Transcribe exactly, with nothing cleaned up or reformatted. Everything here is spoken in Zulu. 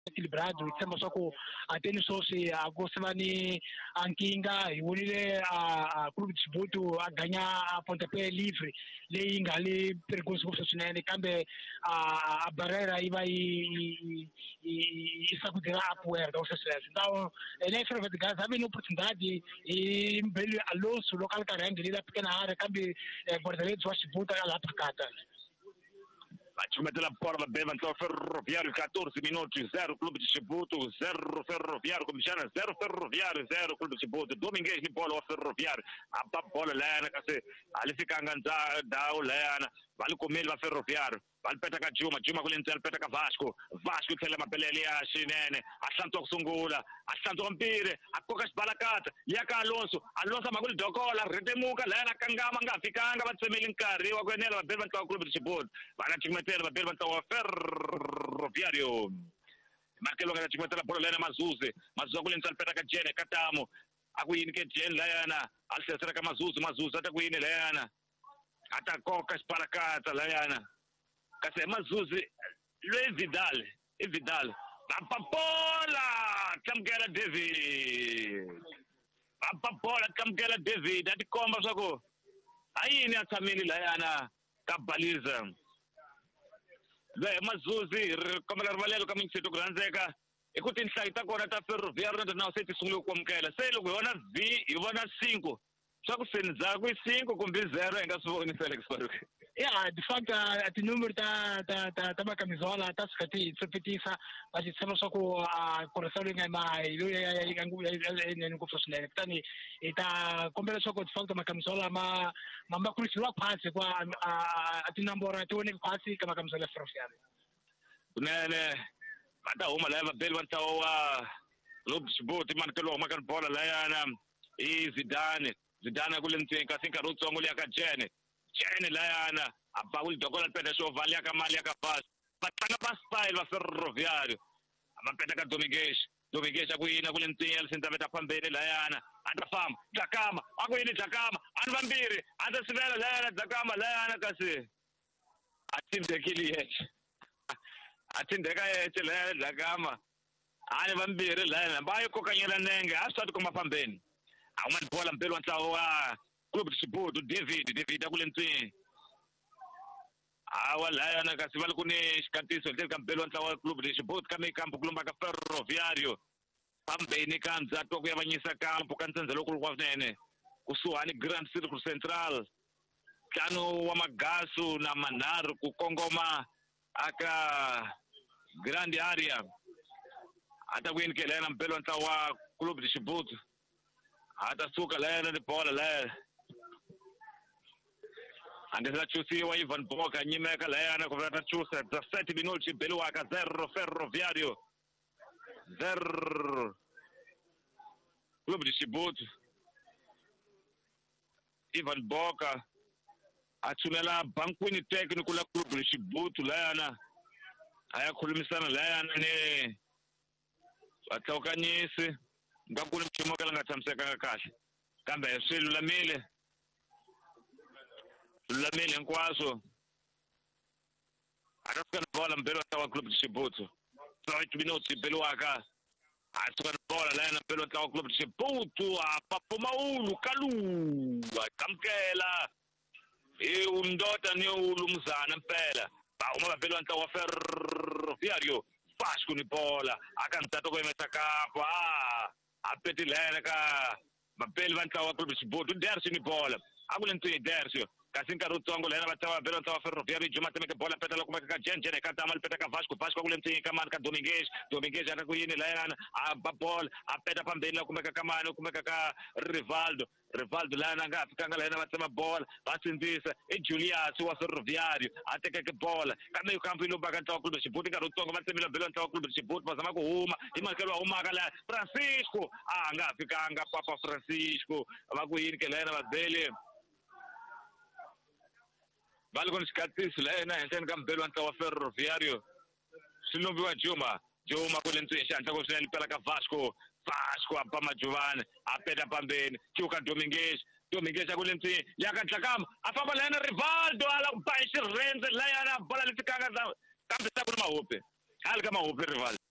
equilibrado hi tshemba swa ku a teni swoswi a ku se va ni a nkinga hi vonile a Club Djibouti a ganya a Pontepé livre leyi nga le perigosi ngopfu swinene kambe a barrera yi va yi yi sakudela upward of sweswo então ele foi de gás havia oportunidade e Mbele Alonso local caranga ele pequena área kambe guarda-redes wa Djibouti lá pakata Ciumetela porta bem então Ferroviário catorze minutos zero Clube de Djibouti zero Ferroviário comichana zero Ferroviário zero Clube de Djibouti Domingues ni bola wa Ferroviário a bola lana kasi ali fica nganza dao lana vale comer va Ferroviário vale peta ka Juma Juma kulentsela peta ka Vasco Vasco thela mapelele ya shinene ahlanto kusungula ahlanto kampire akoka sibalakata yaka Alonso Alonso makuli dokola retemuka lana kangama ngafikanga batsemeli nkarhi wa kwenela va bela ntwa Club de Djibouti bana chimetela va bela ntwa Ferroviário markelo ngana chimetela bola lana Mazuze Mazuze kulentsela peta ka Jene Katamo akuyini ke Jene lana alsesera ka Mazuze Mazuze atakuyini lana atakoka sibalakata lana kasi Mazuzi le Vidal e Vidal papapola kamkela David papapola kamkela David atikomba swako ayini athamini la yana kabaliza le Mazuzi komela rivalelo ka mintsito kurandzeka ikuti nhlayi ta kona ta Ferroviário na nawu se ti sungule ku amukela se loko hi vona V hi vona cinco swa ku seni dzaka i cinco kumbe zero hi nga swi voni Felix Faruq. Yeah, de facto a tinúmero ta ta ta ta camisola ta skati tsepetisa ba di tsema swa ku a correzione ngai mai lo ya ya ngu ya ne ku fosile tani ita kombela swa ku de facto ma camisola ma ma ku swa phasi kwa a tinambora tone phasi ka camisola Ferroviário kunene bata huma la va bel vanta wa Club Djibouti man ke lo ma kan bola la yana i Zidane Zidane kulentseni ka sinka rutsongo ya ka Jene Jene la yana abawul dokola peta sho vali ya kamali ya kafasi batanga ba style va Ferroviário amapeta ka Domingues Domingues akuyina kulentseni alisentaveta phambene la yana anda fama Jakama akuyini Jakama anivambiri anda sivela la yana Jakama la yana kasi atindekili yeche atindeka yeche la yana Jakama anivambiri la yana bayo kokanyela nenge asati kuma phambene awumani bola mpelo ntsawa Club de Djibouti David David akulentseni awa la yana kasi vale kuni xikatiso leri ka mpelo ntsawa Club de Djibouti ka mikampo kulumba ka Ferroviário phambeni ka ndzhato ku yavanyisa kampo ka ntsendza lokulu kwa swinene kusuhani Grand Circle Central ntlhanu wa magasu na manharhu ku kongoma aka Grand Area ata ku yinikela yana mpelo ntsawa Club de Djibouti ata suka la yana ni bola la andesa chusiwa Ivan Boka nyimeka la yana kuvata chusa dezessete minutos beluaka zero Ferroviário zero Club de Djibouti Ivan Boka athumela bankwini technical la Club de Djibouti la yana ayakhulumisana la yana ne vatlawukanyisi nga ku nchumu ka la nga tshamisekanga kahle kambe swi lulamile lulamile hinkwaswo a ta suka ni bola mpelo wa Club de Djibouti eight minutos beluaka a suka ni bola la yana mpelo wa Club de Djibouti a Papumaulu Kaluwa kamkela e undota ni ulumzana mpela ba uma mpelo wa Ferroviário Vasco ni bola akantata ko yemesa kapa apeti lena ka mapeli vantsawa Club de Djibouti Dersi ni bola akulentseni Dersi kasi nkarhi utsongo lena vatsawa belo ntsawa Ferroviário Juma temeke bola peta loko kumeka ka Jene Jene ka tama peta ka Vasco Vasco akulentseni ka mani ka Domingues Domingues ata ku yini lena a bola a peta phambeni loko kumeka ka mani kumeka ka Rivaldo Rivaldo lana nga fikanga lena vatsema bola vasindzisa i Julius wa Ferroviário atekeke bola kambe kampo ilomba ka ntsawa Club de Djibouti nkarhi utsongo vatsemela belo ntsawa Club de Djibouti vazama ku huma hi makelo humaka la Francisco a nga fikanga Papa Francisco va ku yini ke lena vabeli vale con xikatisi la yena henhleni ka mpelo wa ntlawa Ferroviário swi lombiwa Juma Juma kulentseni xihantla ko swinene pela ka Vasco Vasco a pama Giovanni a peta phambeni Chuka Domingues Domingues akulentseni ya ka Tlakama a famba la yena Rivaldo ala ku ba hi xirhendze la yana bola leti kanga kambe sa ku ri mahope hali ka mahope Rivaldo